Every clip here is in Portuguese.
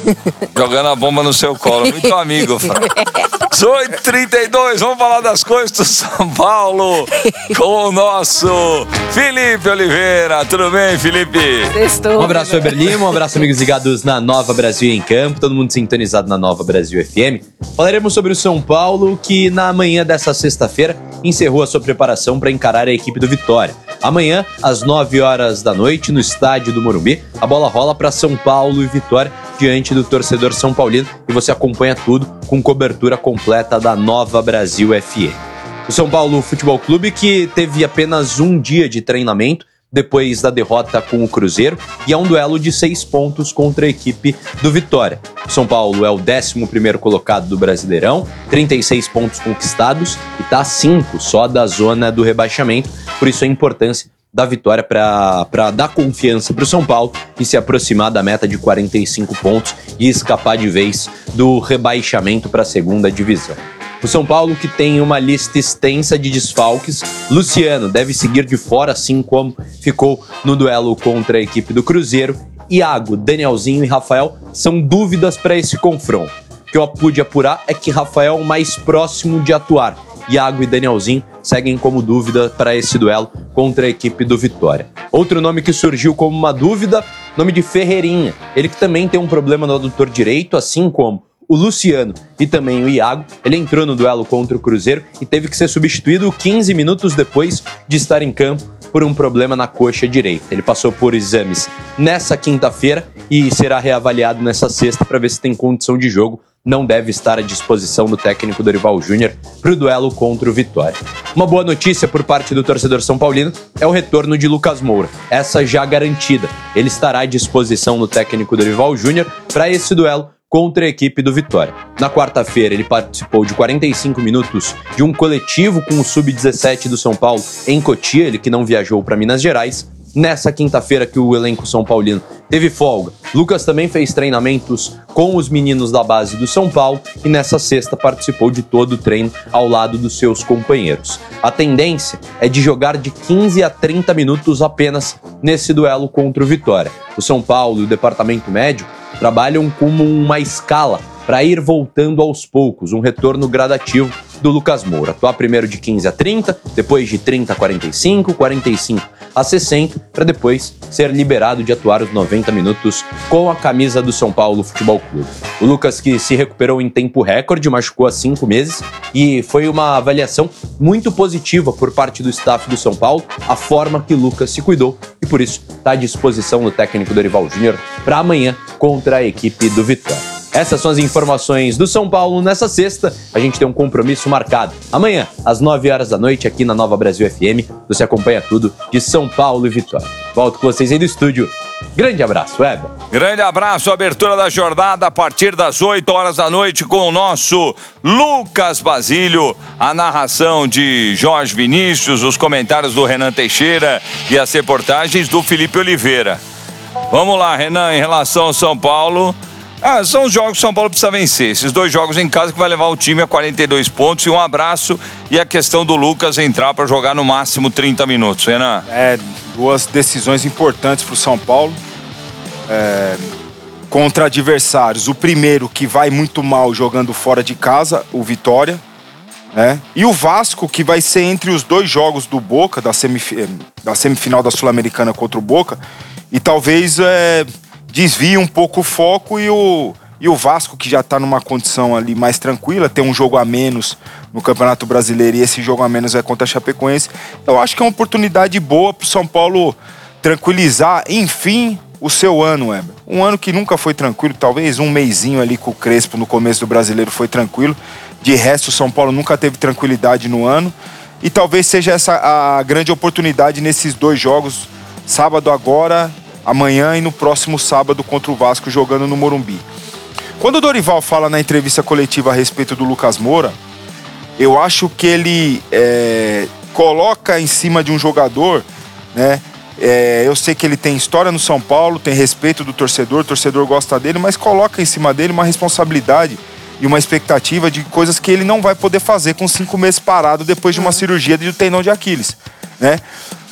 Jogando a bomba no seu colo. Muito amigo, Fran. 8h32, vamos falar das coisas do São Paulo com o nosso Felipe Oliveira. Tudo bem, Felipe? Um abraço, Weber Lima, um abraço, amigos ligados na Nova Brasil em Campo, todo mundo sintonizado na Nova Brasil FM. Falaremos sobre o São Paulo, que na manhã dessa sexta-feira encerrou a sua preparação para encarar a equipe do Vitória. Amanhã, às 9 horas da noite, no estádio do Morumbi, a bola rola para São Paulo e Vitória diante do torcedor São Paulino, e você acompanha tudo com cobertura completa da Nova Brasil FM. O São Paulo Futebol Clube, que teve apenas um dia de treinamento depois da derrota com o Cruzeiro, e é um duelo de 6 pontos contra a equipe do Vitória. O São Paulo é o 11º colocado do Brasileirão, 36 pontos conquistados e está a 5 só da zona do rebaixamento, por isso a importância da vitória para dar confiança para o São Paulo e se aproximar da meta de 45 pontos e escapar de vez do rebaixamento para a segunda divisão. O São Paulo, que tem uma lista extensa de desfalques, Luciano deve seguir de fora, assim como ficou no duelo contra a equipe do Cruzeiro. Iago, Danielzinho e Rafael são dúvidas para esse confronto. O que eu pude apurar é que Rafael é o mais próximo de atuar. Iago e Danielzinho seguem como dúvida para esse duelo contra a equipe do Vitória. Outro nome que surgiu como uma dúvida, nome de Ferreirinha. Ele que também tem um problema no adutor direito, assim como o Luciano e também o Iago. Ele entrou no duelo contra o Cruzeiro e teve que ser substituído 15 minutos depois de estar em campo por um problema na coxa direita. Ele passou por exames nessa quinta-feira e será reavaliado nessa sexta para ver se tem condição de jogo. Não deve estar à disposição do técnico Dorival Júnior para o duelo contra o Vitória. Uma boa notícia por parte do torcedor são paulino é o retorno de Lucas Moura, essa já garantida. Ele estará à disposição do técnico Dorival Júnior para esse duelo contra a equipe do Vitória. Na quarta-feira, ele participou de 45 minutos de um coletivo com o Sub-17 do São Paulo em Cotia, ele que não viajou para Minas Gerais. Nessa quinta-feira que o elenco São Paulino teve folga, Lucas também fez treinamentos com os meninos da base do São Paulo e nessa sexta participou de todo o treino ao lado dos seus companheiros. A tendência é de jogar de 15 a 30 minutos apenas nesse duelo contra o Vitória. O São Paulo e o departamento médico trabalham como uma escala para ir voltando aos poucos, um retorno gradativo do Lucas Moura. Atuar primeiro de 15 a 30, depois de 30 a 45, 45 a 60, para depois ser liberado de atuar os 90 minutos com a camisa do São Paulo Futebol Clube. O Lucas, que se recuperou em tempo recorde, machucou há 5 meses e foi uma avaliação muito positiva por parte do staff do São Paulo, a forma que o Lucas se cuidou e por isso está à disposição do técnico Dorival Júnior para amanhã contra a equipe do Vitória. Essas são as informações do São Paulo nessa sexta. A gente tem um compromisso marcado. Amanhã, às 9 horas da noite, aqui na Nova Brasil FM, você acompanha tudo de São Paulo e Vitória. Volto com vocês aí do estúdio. Grande abraço, Weber. Grande abraço, abertura da jornada a partir das 8 horas da noite com o nosso Lucas Basílio, a narração de Jorge Vinícius, os comentários do Renan Teixeira e as reportagens do Felipe Oliveira. Vamos lá, Renan, em relação ao São Paulo... são os jogos que o São Paulo precisa vencer. Esses 2 jogos em casa que vai levar o time a 42 pontos e um abraço. E a questão do Lucas entrar para jogar no máximo 30 minutos, Renan. 2 decisões importantes para o São Paulo. Contra adversários. O primeiro que vai muito mal jogando fora de casa, o Vitória. E o Vasco, que vai ser entre os 2 jogos do Boca, da semifinal da Sul-Americana contra o Boca. E talvez... desvia um pouco o foco e o Vasco, que já está numa condição ali mais tranquila, tem um jogo a menos no Campeonato Brasileiro e esse jogo a menos é contra a Chapecoense. Eu acho que é uma oportunidade boa para o São Paulo tranquilizar, enfim, o seu ano, Weber. Um ano que nunca foi tranquilo, talvez um mesinho ali com o Crespo no começo do Brasileiro foi tranquilo. De resto, o São Paulo nunca teve tranquilidade no ano e talvez seja essa a grande oportunidade nesses 2 jogos, sábado agora... amanhã e no próximo sábado contra o Vasco jogando no Morumbi. Quando o Dorival fala na entrevista coletiva a respeito do Lucas Moura, eu acho que ele coloca em cima de um jogador, né? Eu sei que ele tem história no São Paulo, tem respeito do torcedor, o torcedor gosta dele, mas coloca em cima dele uma responsabilidade e uma expectativa de coisas que ele não vai poder fazer com 5 meses parado depois de uma cirurgia do tendão de Aquiles, né?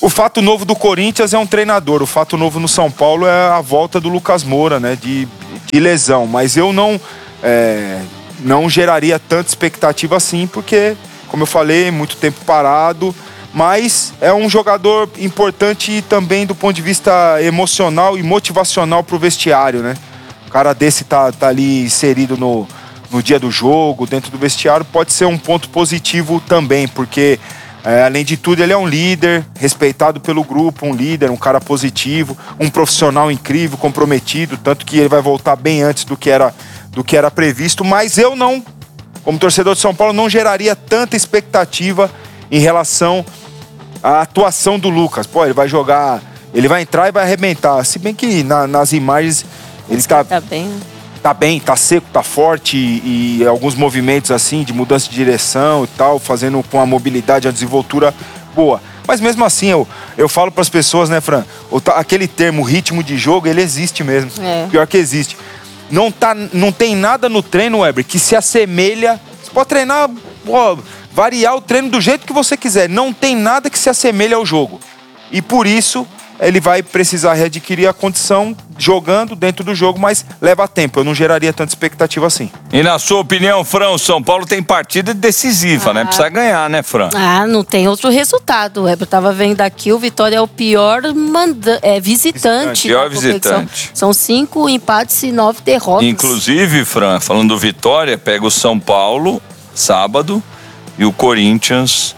O fato novo do Corinthians é um treinador. O fato novo no São Paulo é a volta do Lucas Moura, né? De lesão. Mas eu não geraria tanta expectativa assim, porque, como eu falei, muito tempo parado. Mas é um jogador importante também do ponto de vista emocional e motivacional pro vestiário, né? O cara desse tá ali inserido no dia do jogo, dentro do vestiário, pode ser um ponto positivo também, porque além de tudo ele é um líder, respeitado pelo grupo, um líder, um cara positivo, um profissional incrível, comprometido, tanto que ele vai voltar bem antes do que era previsto, mas eu não, como torcedor de São Paulo, não geraria tanta expectativa em relação à atuação do Lucas. Pô, ele vai jogar, ele vai entrar e vai arrebentar, se bem que nas imagens ele tá bem. Tá bem, tá seco, tá forte e alguns movimentos assim de mudança de direção e tal, fazendo com a mobilidade, a desenvoltura boa. Mas mesmo assim, eu falo pras pessoas, né, Fran, aquele termo ritmo de jogo, ele existe mesmo. Pior que existe. Não tem nada no treino, Weber, que se assemelha. Você pode treinar, variar o treino do jeito que você quiser. Não tem nada que se assemelhe ao jogo. E por isso ele vai precisar readquirir a condição jogando dentro do jogo, mas leva tempo. Eu não geraria tanta expectativa assim. E na sua opinião, Fran, o São Paulo tem partida decisiva, né? Precisa ganhar, né, Fran? Não tem outro resultado. Eu tava vendo aqui, o Vitória é o pior visitante. Pior visitante. São 5 empates e 9 derrotas. Inclusive, Fran, falando do Vitória, pega o São Paulo sábado e o Corinthians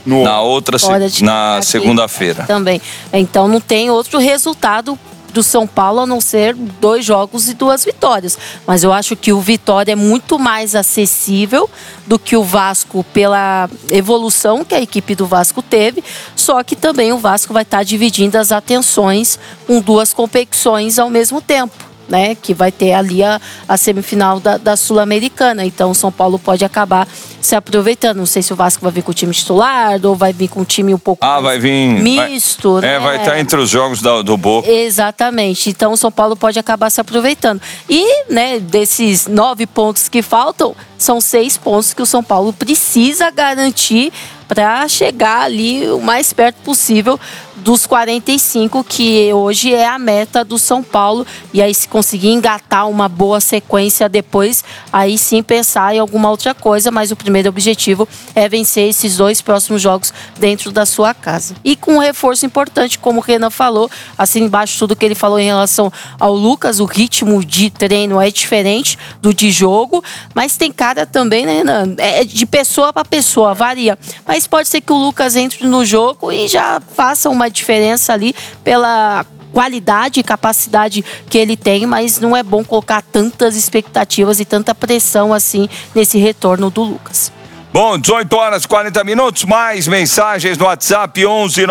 na segunda-feira. Também. Então não tem outro resultado do São Paulo a não ser 2 jogos e 2 vitórias. Mas eu acho que o Vitória é muito mais acessível do que o Vasco pela evolução que a equipe do Vasco teve. Só que também o Vasco vai estar dividindo as atenções com 2 competições ao mesmo tempo, né, que vai ter ali a semifinal da Sul-Americana. Então o São Paulo pode acabar se aproveitando. Não sei se o Vasco vai vir com o time titular ou vai vir com um time um pouco vai vir misto. Vai estar entre os jogos do Boca. Exatamente. Então o São Paulo pode acabar se aproveitando. E, né, desses 9 pontos que faltam, são 6 pontos que o São Paulo precisa garantir para chegar ali o mais perto possível dos 45, que hoje é a meta do São Paulo. E aí, se conseguir engatar uma boa sequência depois, aí sim pensar em alguma outra coisa. Mas o primeiro objetivo é vencer esses 2 próximos jogos dentro da sua casa. E com um reforço importante, como o Renan falou, assim embaixo tudo que ele falou em relação ao Lucas, o ritmo de treino é diferente do de jogo, mas tem cara também, né, Renan? É de pessoa para pessoa, varia. Mas pode ser que o Lucas entre no jogo e já faça uma diferença ali pela qualidade e capacidade que ele tem, mas não é bom colocar tantas expectativas e tanta pressão assim nesse retorno do Lucas. Bom, 18 horas 40 minutos, mais mensagens no WhatsApp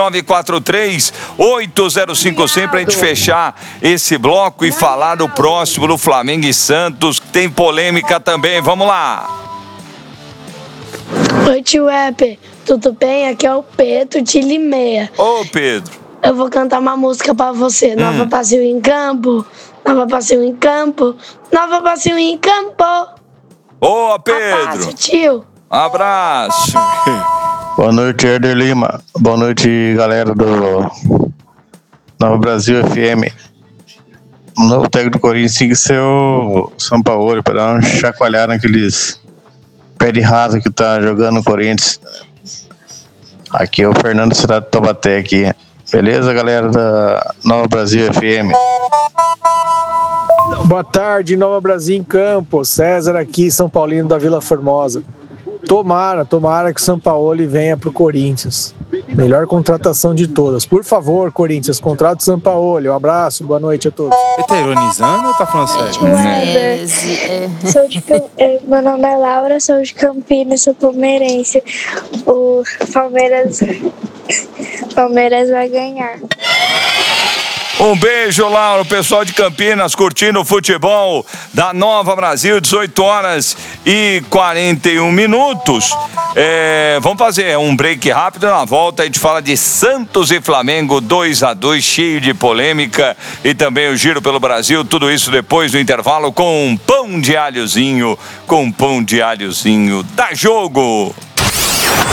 11-943-805 pra gente fechar esse bloco e falar do próximo, do Flamengo e Santos, que tem polêmica também. Vamos lá! Oi, tio Weber, tudo bem? Aqui é o Pedro de Limeira. Ô, Pedro. Eu vou cantar uma música pra você. Nova passeio em campo, nova passeio em campo, nova passeio em campo. Ô, Pedro. Abraço, tio. Abraço. Boa noite, Herder Lima. Boa noite, galera do Nova Brasil FM. O novo técnico do Corinthians tem que ser o Sampaoli, para dar uma chacoalhada naqueles pé de raso que tá jogando no Corinthians. Aqui é o Fernando Cidade de Taubaté aqui. Beleza, galera da Nova Brasil FM? Boa tarde, Nova Brasil em campo. César aqui, São Paulino da Vila Formosa. Tomara que o Sampaoli venha pro Corinthians. Melhor contratação de todas. Por favor, Corinthians, contrata o Sampaoli. Um abraço, boa noite a todos. Você tá ironizando ou tá falando sério? Meu nome é Laura, sou de Campinas, sou palmeirense. O Palmeiras vai ganhar. Um beijo, Laura, o pessoal de Campinas curtindo o futebol da Nova Brasil, 18 horas e 41 minutos. Vamos fazer um break rápido, na volta a gente fala de Santos e Flamengo, 2-2, cheio de polêmica, e também o giro pelo Brasil, tudo isso depois do intervalo com pão de alhozinho, da Jogo.